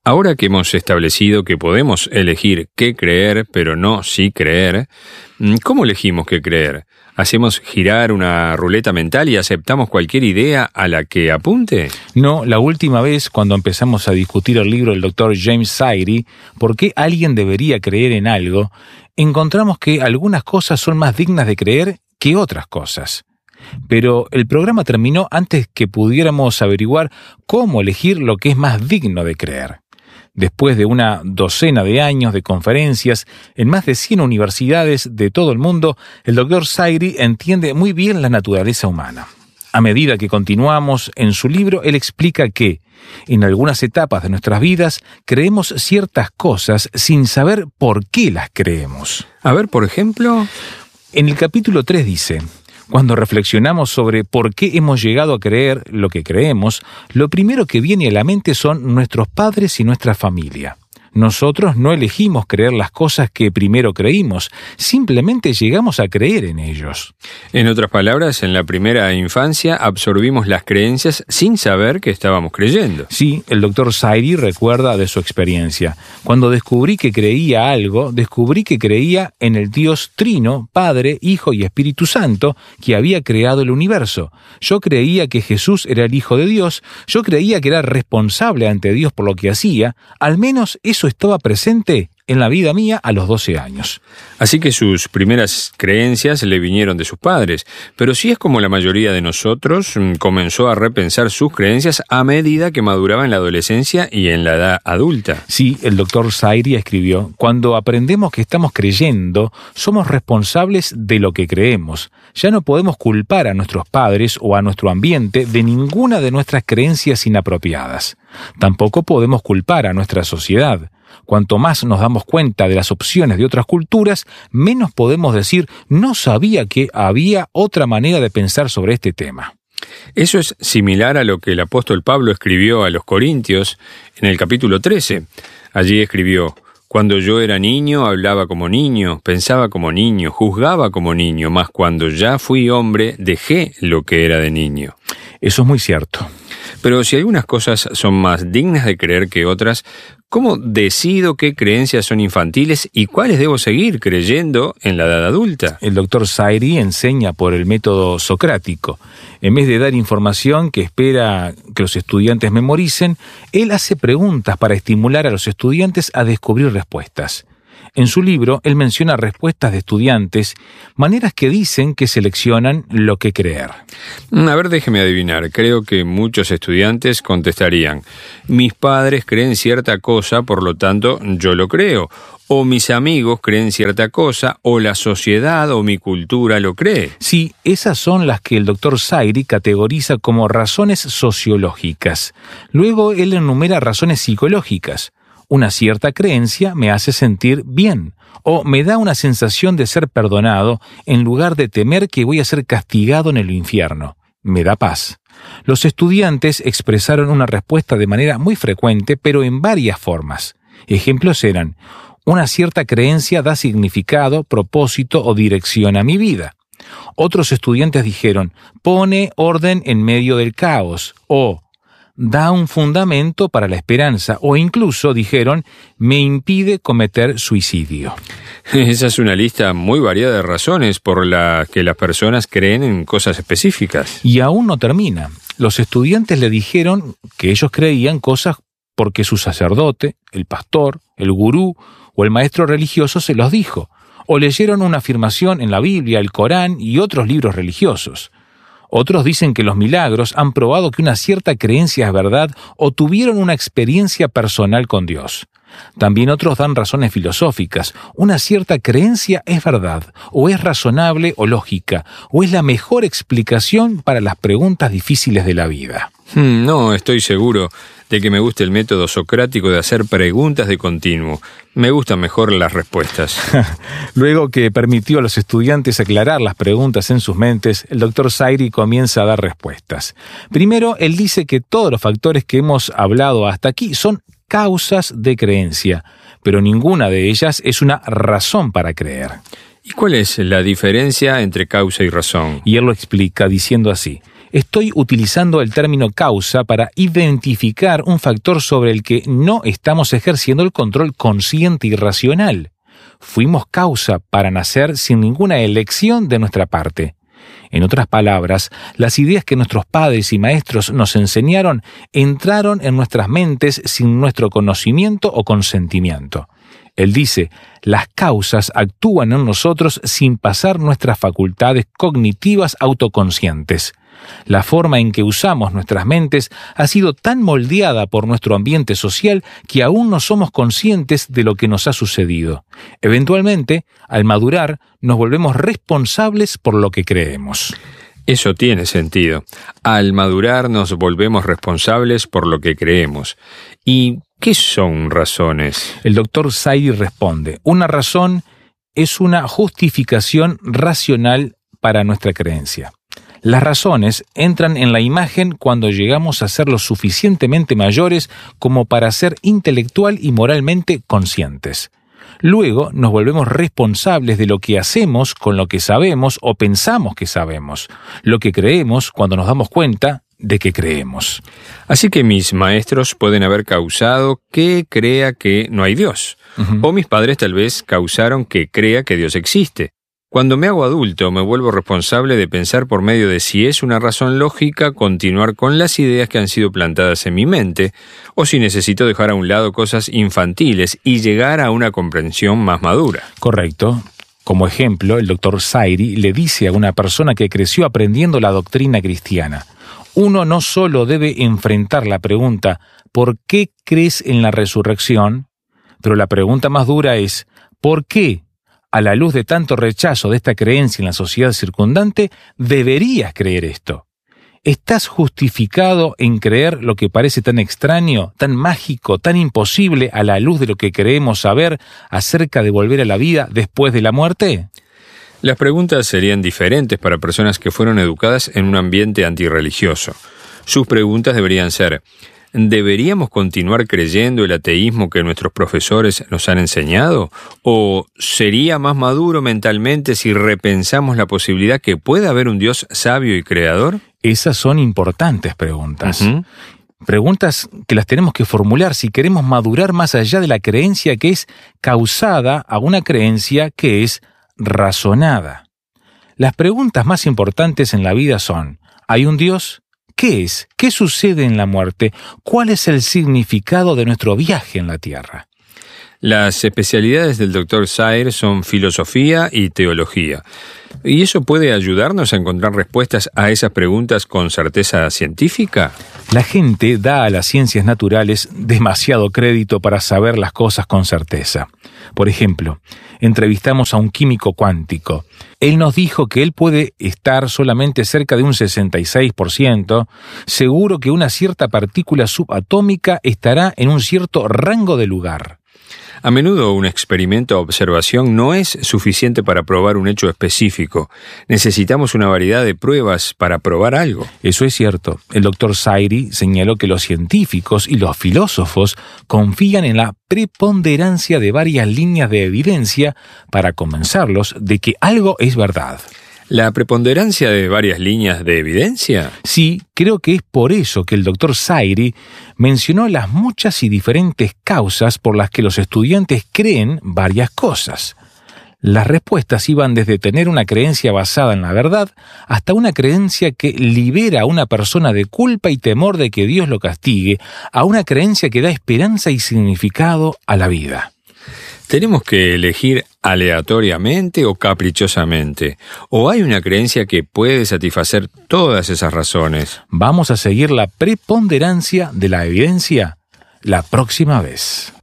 Ahora que hemos establecido que podemos elegir qué creer, pero no sí creer, ¿cómo elegimos qué creer? ¿Hacemos girar una ruleta mental y aceptamos cualquier idea a la que apunte? No, la última vez, cuando empezamos a discutir el libro del Dr. James Sire, ¿por qué alguien debería creer en algo?, encontramos que algunas cosas son más dignas de creer que otras cosas. Pero el programa terminó antes que pudiéramos averiguar cómo elegir lo que es más digno de creer. Después de una docena de años de conferencias en más de 100 universidades de todo el mundo, el Dr. Sire entiende muy bien la naturaleza humana. A medida que continuamos en su libro, él explica que, en algunas etapas de nuestras vidas, creemos ciertas cosas sin saber por qué las creemos. A ver, por ejemplo. En el capítulo 3 dice: cuando reflexionamos sobre por qué hemos llegado a creer lo que creemos, lo primero que viene a la mente son nuestros padres y nuestra familia. Nosotros no elegimos creer las cosas que primero creímos, simplemente llegamos a creer en ellos. En otras palabras, en la primera infancia absorbimos las creencias sin saber que estábamos creyendo. Sí, el Dr. Sire recuerda de su experiencia. Cuando descubrí que creía algo, descubrí que creía en el Dios Trino, Padre, Hijo y Espíritu Santo, que había creado el universo. Yo creía que Jesús era el Hijo de Dios, yo creía que era responsable ante Dios por lo que hacía, al menos eso estaba presente en la vida mía a los 12 años. Así que sus primeras creencias le vinieron de sus padres, pero si es como la mayoría de nosotros, comenzó a repensar sus creencias a medida que maduraba en la adolescencia y en la edad adulta. Sí, el Dr. Sire escribió: cuando aprendemos que estamos creyendo, somos responsables de lo que creemos. Ya no podemos culpar a nuestros padres o a nuestro ambiente de ninguna de nuestras creencias inapropiadas. Tampoco podemos culpar a nuestra sociedad. Cuanto más nos damos cuenta de las opciones de otras culturas, menos podemos decir: no sabía que había otra manera de pensar sobre este tema. Eso es similar a lo que el apóstol Pablo escribió a los Corintios en el capítulo 13. Allí escribió: cuando yo era niño, hablaba como niño, pensaba como niño, juzgaba como niño, mas cuando ya fui hombre, dejé lo que era de niño. Eso es muy cierto. Pero si algunas cosas son más dignas de creer que otras, ¿cómo decido qué creencias son infantiles y cuáles debo seguir creyendo en la edad adulta? El Dr. Sire enseña por el método socrático. En vez de dar información que espera que los estudiantes memoricen, él hace preguntas para estimular a los estudiantes a descubrir respuestas. En su libro, él menciona respuestas de estudiantes, maneras que dicen que seleccionan lo que creer. A ver, déjeme adivinar. Creo que muchos estudiantes contestarían: mis padres creen cierta cosa, por lo tanto, yo lo creo. O mis amigos creen cierta cosa, o la sociedad o mi cultura lo cree. Sí, esas son las que el Dr. Sire categoriza como razones sociológicas. Luego, él enumera razones psicológicas. Una cierta creencia me hace sentir bien, o me da una sensación de ser perdonado en lugar de temer que voy a ser castigado en el infierno. Me da paz. Los estudiantes expresaron una respuesta de manera muy frecuente, pero en varias formas. Ejemplos eran: una cierta creencia da significado, propósito o dirección a mi vida. Otros estudiantes dijeron: pone orden en medio del caos, o da un fundamento para la esperanza, o incluso dijeron: me impide cometer suicidio. Esa es una lista muy variada de razones por las que las personas creen en cosas específicas. Y aún no termina. Los estudiantes le dijeron que ellos creían cosas porque su sacerdote, el pastor, el gurú o el maestro religioso se los dijo, o leyeron una afirmación en la Biblia, el Corán y otros libros religiosos. Otros dicen que los milagros han probado que una cierta creencia es verdad o tuvieron una experiencia personal con Dios. También otros dan razones filosóficas. Una cierta creencia es verdad, o es razonable o lógica, o es la mejor explicación para las preguntas difíciles de la vida. No estoy seguro de que me guste el método socrático de hacer preguntas de continuo. Me gustan mejor las respuestas. Luego que permitió a los estudiantes aclarar las preguntas en sus mentes, el Dr. Sire comienza a dar respuestas. Primero, él dice que todos los factores que hemos hablado hasta aquí son causas de creencia, pero ninguna de ellas es una razón para creer. ¿Y cuál es la diferencia entre causa y razón? Y él lo explica diciendo así: Estoy utilizando el término causa para identificar un factor sobre el que no estamos ejerciendo el control consciente y racional. Fuimos causa para nacer sin ninguna elección de nuestra parte. En otras palabras, las ideas que nuestros padres y maestros nos enseñaron entraron en nuestras mentes sin nuestro conocimiento o consentimiento. Él dice, las causas actúan en nosotros sin pasar nuestras facultades cognitivas autoconscientes. La forma en que usamos nuestras mentes ha sido tan moldeada por nuestro ambiente social que aún no somos conscientes de lo que nos ha sucedido. Eventualmente, al madurar, nos volvemos responsables por lo que creemos. Eso tiene sentido. Al madurar nos volvemos responsables por lo que creemos. ¿Y qué son razones? El Dr. Zairi responde, una razón es una justificación racional para nuestra creencia. Las razones entran en la imagen cuando llegamos a ser lo suficientemente mayores como para ser intelectual y moralmente conscientes. Luego nos volvemos responsables de lo que hacemos con lo que sabemos o pensamos que sabemos, lo que creemos cuando nos damos cuenta de que creemos. Así que mis maestros pueden haber causado que crea que no hay Dios, o mis padres tal vez causaron que crea que Dios existe. Cuando me hago adulto, me vuelvo responsable de pensar por medio de si es una razón lógica continuar con las ideas que han sido plantadas en mi mente, o si necesito dejar a un lado cosas infantiles y llegar a una comprensión más madura. Correcto. Como ejemplo, el Dr. Zairi le dice a una persona que creció aprendiendo la doctrina cristiana, uno no solo debe enfrentar la pregunta ¿por qué crees en la resurrección? Pero la pregunta más dura es ¿por qué? A la luz de tanto rechazo de esta creencia en la sociedad circundante, deberías creer esto. ¿Estás justificado en creer lo que parece tan extraño, tan mágico, tan imposible a la luz de lo que creemos saber acerca de volver a la vida después de la muerte? Las preguntas serían diferentes para personas que fueron educadas en un ambiente antirreligioso. Sus preguntas deberían ser: ¿deberíamos continuar creyendo el ateísmo que nuestros profesores nos han enseñado? ¿O sería más maduro mentalmente si repensamos la posibilidad que pueda haber un Dios sabio y creador? Esas son importantes preguntas. Preguntas que las tenemos que formular si queremos madurar más allá de la creencia que es causada a una creencia que es razonada. Las preguntas más importantes en la vida son: ¿hay un Dios? ¿Qué es? ¿Qué sucede en la muerte? ¿Cuál es el significado de nuestro viaje en la Tierra? Las especialidades del Dr. Zairi son filosofía y teología. ¿Y eso puede ayudarnos a encontrar respuestas a esas preguntas con certeza científica? La gente da a las ciencias naturales demasiado crédito para saber las cosas con certeza. Por ejemplo, entrevistamos a un químico cuántico. Él nos dijo que él puede estar solamente cerca de un 66%, seguro que una cierta partícula subatómica estará en un cierto rango de lugar. A menudo un experimento o observación no es suficiente para probar un hecho específico. Necesitamos una variedad de pruebas para probar algo. Eso es cierto. El Dr. Zairi señaló que los científicos y los filósofos confían en la preponderancia de varias líneas de evidencia para convencerlos de que algo es verdad. ¿La preponderancia de varias líneas de evidencia? Sí, creo que es por eso que el Dr. Zairi mencionó las muchas y diferentes causas por las que los estudiantes creen varias cosas. Las respuestas iban desde tener una creencia basada en la verdad hasta una creencia que libera a una persona de culpa y temor de que Dios lo castigue, a una creencia que da esperanza y significado a la vida. ¿Tenemos que elegir aleatoriamente o caprichosamente? ¿O hay una creencia que puede satisfacer todas esas razones? Vamos a seguir la preponderancia de la evidencia la próxima vez.